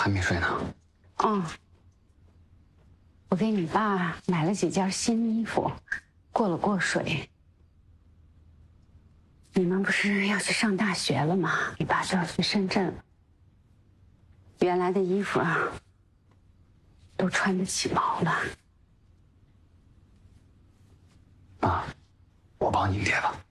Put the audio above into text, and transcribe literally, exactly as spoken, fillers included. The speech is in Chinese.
还没睡呢。 哦，我给你爸买了几件新衣服，过了过水。你们不是要去上大学了吗？你爸就要去深圳了。原来的衣服啊，都穿得起毛了。 妈，我帮你叠吧。